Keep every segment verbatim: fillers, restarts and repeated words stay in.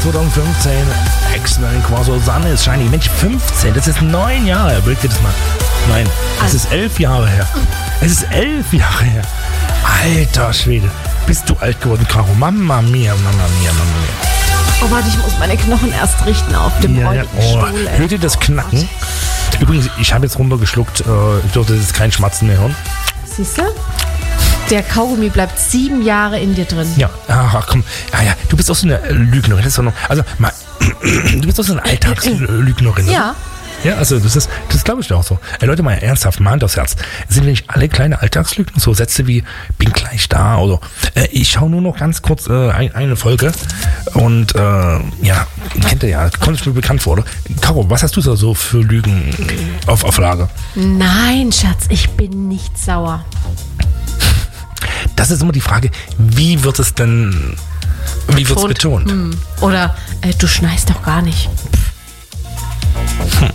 zweitausendfünfzehn, X-Men Quaso Sun is Shiny. Mensch, fünfzehn, das ist neun Jahre. Überleg dir das mal. Nein, es ist elf Jahre her. Es ist elf Jahre her. Alter Schwede, bist du alt geworden, Caro. Mamma mia, Mamma mia, Mamma mia. Oh, warte, ich muss meine Knochen erst richten auf dem ja, ja. Oh, Stuhl. Hört ihr das Knacken? Übrigens, ich habe jetzt runtergeschluckt. Ich durfte jetzt kein Schmatzen mehr hören. Siehst du? Der Kaugummi bleibt sieben Jahre in dir drin. Ja, ach komm. Ja, ja, du bist auch so eine Lügnerin. Das ist doch noch, also, mal, du bist auch so eine Alltagslügnerin. Ja. Ja, also das ist, das glaube ich dir auch so. Ey, Leute, mal ernsthaft, mal Hand aufs Herz. Sind wir nicht alle kleine Alltagslügen? So Sätze wie, bin gleich da oder äh, ich schaue nur noch ganz kurz äh, ein, eine Folge und äh, ja, kennt ihr ja, kommt es mir bekannt vor, oder? Caro, was hast du da so für Lügen auf, auf Lager? Nein, Schatz, ich bin nicht sauer. Das ist immer die Frage, wie wird es denn, wie wird es betont? Hm. Oder äh, du schneist doch gar nicht. Hm.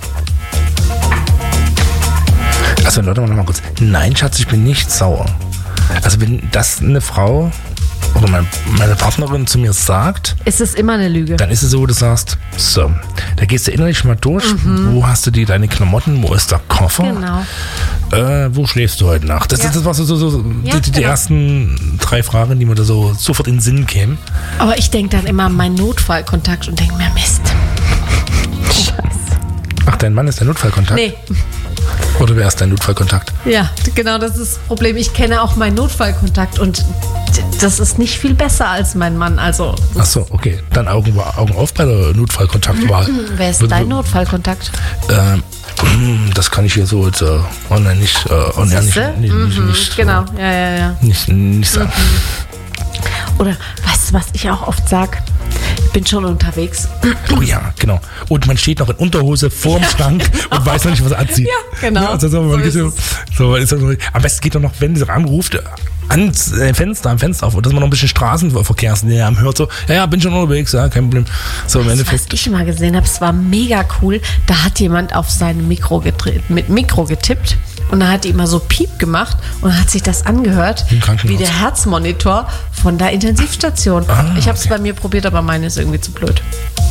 Also Leute, noch mal kurz. Nein, Schatz, ich bin nicht sauer. Also wenn das eine Frau oder meine, meine Partnerin zu mir sagt, ist es immer eine Lüge. Dann ist es so, wo du sagst, so, da gehst du innerlich mal durch. Mhm. Wo hast du die deine Klamotten? Wo ist der Koffer? Genau. Äh, wo schläfst du heute Nacht? Das, ja. ist, das war so, so, so ja, die, die genau. ersten drei Fragen, die mir da so sofort in den Sinn kämen. Aber ich denke dann immer an meinen Notfallkontakt und denke mir, Mist. Scheiße. Ach, dein Mann ist der Notfallkontakt? Nee. Oder wer ist dein Notfallkontakt? Ja, genau, das ist das Problem. Ich kenne auch meinen Notfallkontakt und das ist nicht viel besser als mein Mann. Also, ach so, okay. Dann Augen, Augen auf bei der Notfallkontaktwahl. Wer ist dein Notfallkontakt? Ähm, das kann ich hier so jetzt, äh, online nicht, äh, online nicht, nicht, mhm, nicht, nicht genau, so, ja, ja, ja. Nicht, nicht sagen. Mhm. Oder weißt du, was ich auch oft sage? Ich bin schon unterwegs. Oh ja, genau. Und man steht noch in Unterhose vorm Schrank und weiß noch nicht, was er anzieht. Ja, genau. Ja, also so, man so geht so, ist so, am besten geht doch noch, wenn sie anruft, ans Fenster, am Fenster auf, dass man noch ein bisschen Straßenverkehrslärm hört. So, ja, ja, bin schon unterwegs, ja, kein Problem. So, im Endeffekt. Was ich mal gesehen habe, es war mega cool. Da hat jemand auf sein Mikro getri- mit Mikro getippt. Und dann hat die immer so Piep gemacht und hat sich das angehört, wie der Herzmonitor von der Intensivstation. Ah, ich habe es okay. bei mir probiert, aber meine ist irgendwie zu blöd.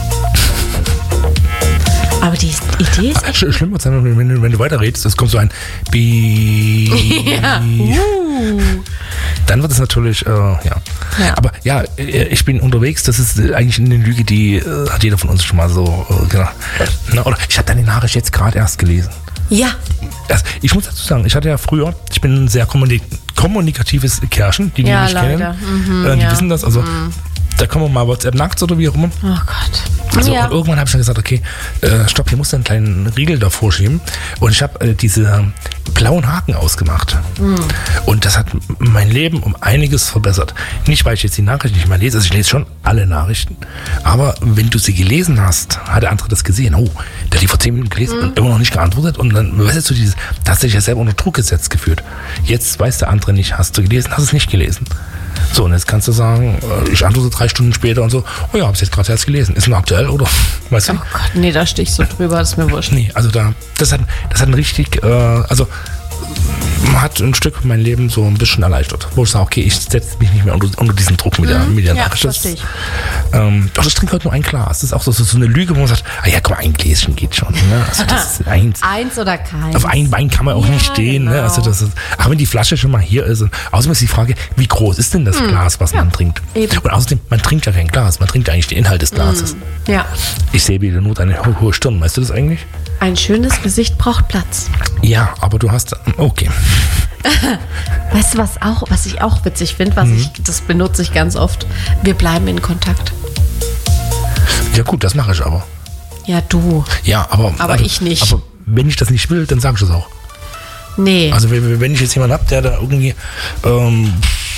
Aber die Idee ist echt... Schlimm wird es sein, wenn du, wenn du weiterredest, es kommt so ein Beep. Ja. Uh. Dann wird es natürlich, äh, ja. ja. Aber ja, ich bin unterwegs, das ist eigentlich eine Lüge, die äh, hat jeder von uns schon mal so äh, gedacht. Na, oder ich habe deine Nachricht jetzt gerade erst gelesen. Ja. Das, ich muss dazu sagen, ich hatte ja früher, ich bin ein sehr kommunik- kommunikatives Kerlchen, die, die ja, mich leider. kennen, Mhm, äh, die ja. wissen das, also mhm. da kommen wir mal WhatsApp nachts oder wie auch immer. Oh Gott. Also ja. und irgendwann habe ich dann gesagt, okay, äh, stopp, hier musst du einen kleinen Riegel davor schieben. Und ich habe äh, diese blauen Haken ausgemacht. Mm. Und das hat mein Leben um einiges verbessert. Nicht, weil ich jetzt die Nachrichten nicht mehr lese, also ich lese schon alle Nachrichten. Aber wenn du sie gelesen hast, hat der andere das gesehen. Oh, der hat die vor zehn Minuten gelesen mm. und immer noch nicht geantwortet. Und dann, weißt du, dieses, da hast du dich ja selber unter Druck gesetzt gefühlt. Jetzt weiß der andere nicht, hast du gelesen, hast du es nicht gelesen. So, und jetzt kannst du sagen, ich antworte drei Stunden später und so, oh ja, hab ich jetzt gerade erst gelesen. Ist noch aktuell, oder? Weißt du? Oh Gott, nee, da stehe ich so drüber, das ist mir wurscht. Nee, also da, das hat, das hat ein richtig, äh, also man hat ein Stück mein Leben so ein bisschen erleichtert. Wo ich sage, okay, ich setze mich nicht mehr unter, unter diesen Druck mit der, mhm. mit der ja, Nachricht. verstehe ich. Ähm, doch, ich trinke heute nur ein Glas. Das ist auch so, so eine Lüge, wo man sagt, ah ja, komm, ein Gläschen geht schon. Ne? Also das ist eins. Eins oder keins. Auf ein Bein kann man auch ja, nicht stehen. Genau. Ne? Also das ist, aber wenn die Flasche schon mal hier ist. Und außerdem ist die Frage, wie groß ist denn das hm. Glas, was ja, man trinkt? Eben. Und außerdem, man trinkt ja kein Glas, man trinkt eigentlich den Inhalt des Glases. Hm. Ja. Ich sehe wieder nur deine ho- hohe Stirn. Weißt du das eigentlich? Ein schönes Gesicht braucht Platz. Ja, aber du hast, okay. Weißt du, was auch, was ich auch witzig finde, was mhm. ich, das benutze ich ganz oft. Wir bleiben in Kontakt. Ja gut, das mache ich aber. Ja, du. Ja, aber, aber also, ich nicht. Aber wenn ich das nicht will, dann sage ich das auch. Nee. Also wenn, wenn ich jetzt jemanden habe, der da irgendwie, ähm,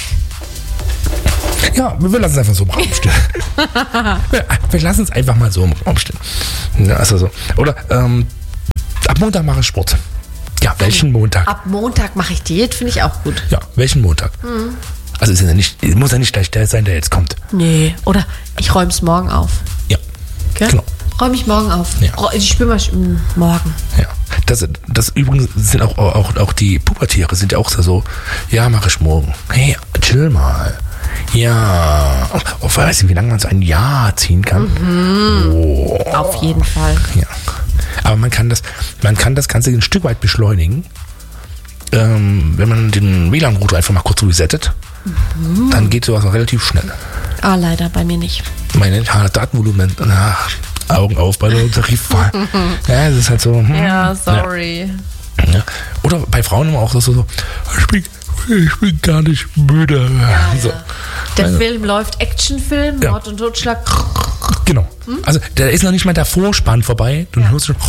ja, wir lassen es einfach so im Raum stehen. wir, wir lassen es einfach mal so im Raum stehen. Ja, also so. Oder ähm, ab Montag mache ich Sport. Ja, welchen Montag? Ab Montag mache ich Diät, finde ich auch gut. Ja, welchen Montag? Mhm. Also ist ja nicht, muss ja nicht gleich der sein, der jetzt kommt. Nee, oder ich räume es morgen auf. Ja, okay? Genau. Räume ich morgen auf. Ja. Ich spüre mal morgen. Ja, das, das übrigens sind auch, auch, auch die Pubertiere sind ja auch so, ja, mache ich morgen. Hey, chill mal. Ja. Oh, weiß ich, wie lange man so ein Jahr ziehen kann. Mhm. Oh. Auf jeden Fall. Ja. Aber man kann das, man kann das Ganze ein Stück weit beschleunigen. Ähm, wenn man den W L A N-Router einfach mal kurz resettet, mhm. dann geht sowas auch relativ schnell. Ah, leider bei mir nicht. Meine Datenvolumen, ach, Augen auf bei der Tarifwahl. Ja, das ist halt so. Hm, ja, sorry. Ja. Ja. Oder bei Frauen immer auch so, so ich, bin, ich bin gar nicht müde. Ja, so. Ja. Der also, Film läuft, Actionfilm, ja. Mord und Totschlag. Genau. Hm? Also da ist noch nicht mal der Vorspann vorbei. Du ja. hörst schon.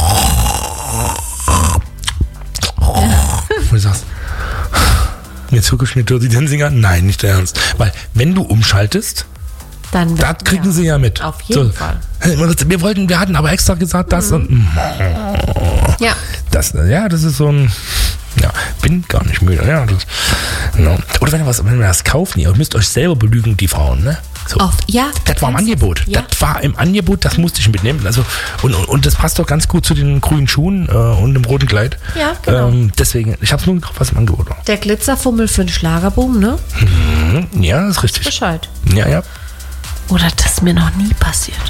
Und du sagst, jetzt gucke ich mir Dirty Dancing an. Nein, nicht der Ernst. Weil wenn du umschaltest, dann das kriegen ja. sie ja mit. Auf jeden so. Fall. Wir wollten, wir hatten aber extra gesagt, das mhm. und ja. Das, ja, das ist so ein, ja, bin gar nicht müde. Ja, das, no. Oder wenn ihr was, wenn wir das kaufen, ihr müsst euch selber belügen, die Frauen, ne? So. Auf, ja, das war im Angebot. Ja. Das war im Angebot, das musste ich mitnehmen. Also, und, und, und das passt doch ganz gut zu den grünen Schuhen äh, und dem roten Kleid. Ja, genau. Ähm, deswegen, ich habe es nur gekauft, was im Angebot war. Der Glitzerfummel für den Schlagerboom, ne? Mhm, ja, das ist richtig. Bescheid. Ja, ja. Oder das ist mir noch nie passiert.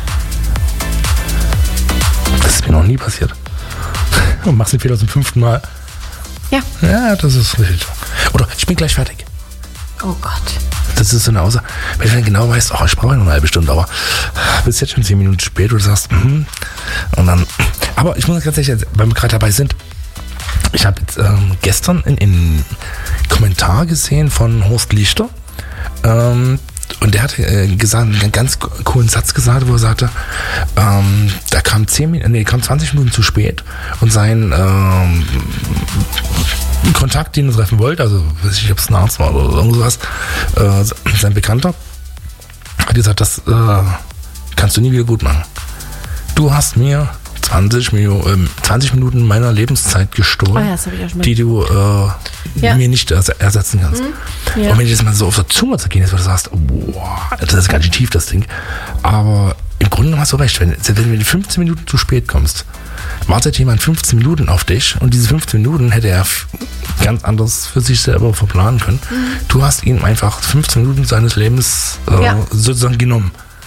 Das ist mir noch nie passiert. Und machst den Fehler zum fünften Mal. Ja. Ja, das ist richtig. Oder ich bin gleich fertig. Oh Gott. Das ist so eine Aussage, wenn du dann genau weißt, oh, ich brauche noch eine halbe Stunde, aber bist jetzt schon zehn Minuten spät und du sagst, mhm. Und dann, aber ich muss ganz ehrlich, weil wir gerade dabei sind, ich habe jetzt ähm, gestern einen Kommentar gesehen von Horst Lichter, ähm, und der hat äh, gesagt, einen ganz coolen Satz gesagt, wo er sagte, ähm, da kam zehn Minuten, nee, kam zwanzig Minuten zu spät und sein ähm, Kontakt, den er treffen wollte, also weiß ich, ob es ein Arzt war oder irgendwas, äh, sein Bekannter, hat gesagt, das äh, kannst du nie wieder gut machen. Du hast mir zwanzig, Minuten, äh, zwanzig Minuten meiner Lebenszeit gestohlen, oh ja, das hab ich auch schon die du äh, ja. mir nicht ersetzen kannst. Mhm. Ja. Und wenn dir das mal so auf der Zunge zergehen ist, wo du sagst, boah, das ist ganz schön tief, das Ding. Aber im Grunde hast du recht, wenn, wenn du fünfzehn Minuten zu spät kommst, wartet jemand fünfzehn Minuten auf dich und diese fünfzehn Minuten hätte er ganz anders für sich selber verplanen können. Mhm. Du hast ihm einfach fünfzehn Minuten seines Lebens äh, ja. sozusagen genommen.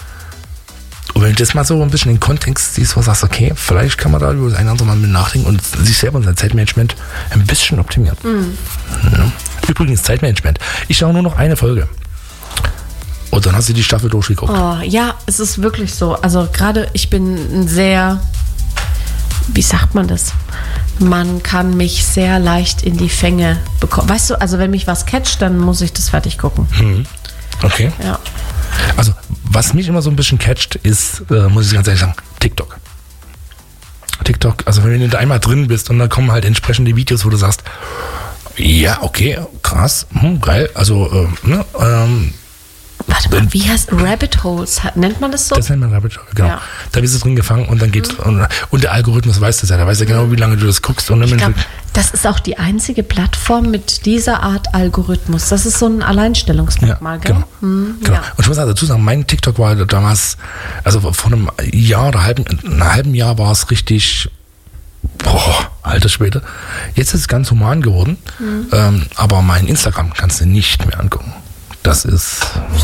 Und wenn du das mal so ein bisschen in den Kontext siehst, wo du sagst, okay, vielleicht kann man da über das eine oder andere Mal mit nachdenken und sich selber und sein Zeitmanagement ein bisschen optimieren. Mhm. Ja. Übrigens, Zeitmanagement. Ich schaue nur noch eine Folge. Und dann hast du die Staffel durchgeguckt. Oh, ja, es ist wirklich so. Also gerade ich bin ein sehr, wie sagt man das? Man kann mich sehr leicht in die Fänge bekommen. Weißt du, also wenn mich was catcht, dann muss ich das fertig gucken. Mhm. Okay. Ja. Also, was mich immer so ein bisschen catcht, ist, äh, muss ich ganz ehrlich sagen, TikTok. TikTok, also wenn du da einmal drin bist und dann kommen halt entsprechende Videos, wo du sagst, ja, okay, krass, hm, geil, also, äh, ne, ähm, Warte mal, wie heißt Rabbit Holes? Nennt man das so? Das nennt man Rabbit Hole, genau. Ja. Da bist du drin gefangen und dann geht's. Mhm. Und, und der Algorithmus weiß das ja, der weiß ja genau, wie lange du das guckst. Und ich glaube, das ist auch die einzige Plattform mit dieser Art Algorithmus. Das ist so ein Alleinstellungsmerkmal, ja, gell? Genau. Mhm, genau. Ja. Und ich muss also dazu sagen, mein TikTok war damals, also vor einem Jahr oder halben, einem halben Jahr war es richtig, boah, alter Schwede. Jetzt ist es ganz human geworden, mhm. ähm, aber mein Instagram kannst du nicht mehr angucken. Das ist.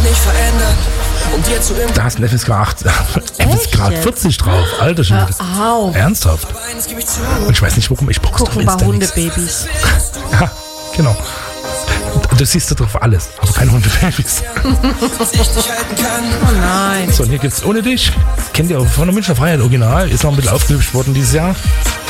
Da ist ein F S K acht, F S K vierzig drauf. Alter Schwede. Ernsthaft. Und ich weiß nicht, warum ich poste auf Insta. Hundebabys. Ja, genau. Du siehst da drauf alles, aber keine Hundebabys. Oh nein. So, und hier gibt's ohne dich. Kennt ihr auch von der Münchner Freiheit Original. Ist noch ein bisschen aufgehübscht worden dieses Jahr.